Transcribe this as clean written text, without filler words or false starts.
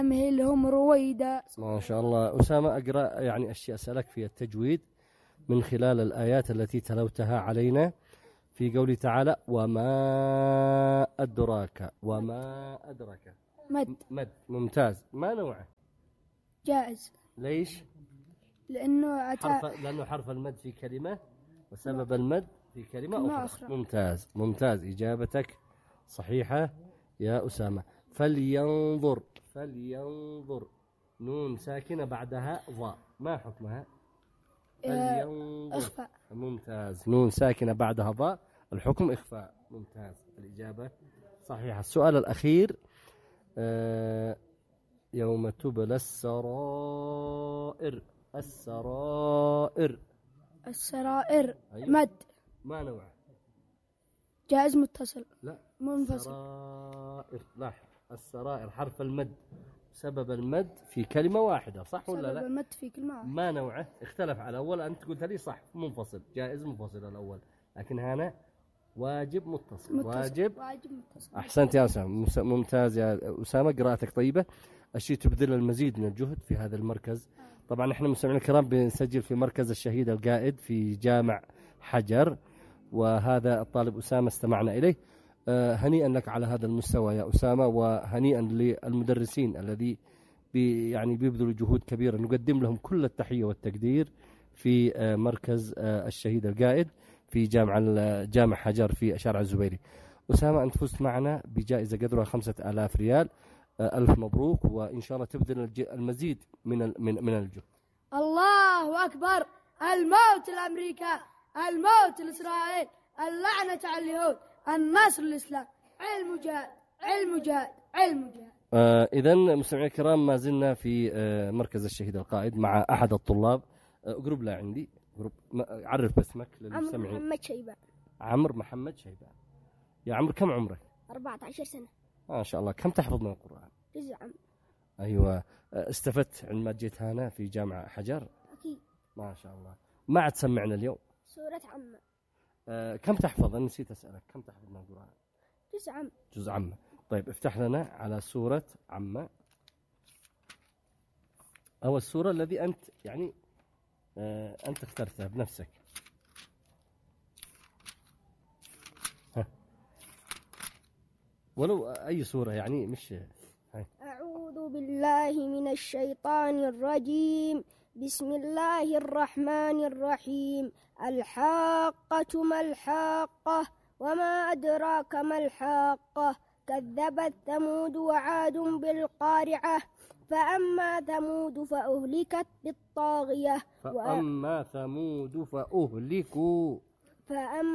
أمهلهم رويدا. ما شاء الله. أسامة، أقرأ يعني أشياء أسألك في التجويد من خلال الآيات التي تلوتها علينا في قوله تعالى وما أدراك وما أدرك. مد. ممتاز. ما نوعه؟ جائز. ليش؟ لأنه حرف المد في كلمة وسبب المد في كلمة أخرى. ممتاز ممتاز، إجابتك صحيحة يا أسامة. فلينظر نون ساكنة بعدها ضاء، ما حكمها؟ إخفاء. ممتاز. نون ساكنة بعدها ضاء، الحكم إخفاء. ممتاز، الإجابة صحيحة. السؤال الأخير، يوم تبلى السرائر. السرائر. أيوة. مد. ما نوعه؟ جائز متصل. لا، منفصل. السرائر. لاحظ، السرائر حرف المد سبب المد في كلمة واحدة، صح ولا لا؟ سبب المد في كلمة واحدة. ما نوعه؟ اختلف على الأول، أنت قلت لي صح منفصل، جائز منفصل الأول، لكن هنا واجب متصل. واجب متصل. أحسنت يا أسامة، ممتاز يا أسامة، قراءتك طيبة. الشيء تبذل المزيد من الجهد في هذا المركز. طبعا احنا مستمعين الكرام بنسجل في مركز الشهيد القائد في جامع حجر، وهذا الطالب أسامة استمعنا إليه. هنيئا لك على هذا المستوى يا أسامة، وهنيئا للمدرسين الذي يعني بيبذلوا جهود كبيرة، نقدم لهم كل التحية والتقدير في مركز الشهيد القائد في جامع حجر في شارع الزبيري. أسامة، أنت فزت معنا بجائزة قدرها 5000 ريال. ألف مبروك، وإن شاء الله تبذل المزيد من الجهد. الله أكبر. الموت لأمريكا، الموت لإسرائيل، اللعنة على اليهود، النصر للإسلام. علم جهاد علم جهاد علم جهاد. إذن مستمعي الكرام، ما زلنا في مركز الشهيد القائد مع أحد الطلاب. قرب لا عندي قرب، عرف باسمك للمستمعين. عمرو محمد شيبان. عمرو محمد شيبان. يا عمرو، كم عمرك؟ 14 سنة. ما شاء الله. كم تحفظ من القرآن؟ جزء عام. أيوة. استفدت عندما جيت هنا في جامع حجر؟ أكيد. ما شاء الله. ما عاد سمعنا اليوم سورة عامة. كم تحفظ؟ أنا نسيت أسألك، كم تحفظ من القرآن؟ جزء عام. جزء عامة. طيب افتح لنا على سورة عامة، أو السورة الذي أنت يعني أنت اخترتها بنفسك. ولو أي سورة يعني، مش أعوذ بالله من الشيطان الرجيم. بسم الله الرحمن الرحيم. الحاقة ما الحاقة، وما أدراك ما الحاقة. كذبت ثمود وعاد بالقارعة. فأما ثمود فأهلكت بالطاغية. فأما ثمود فأهلكوا.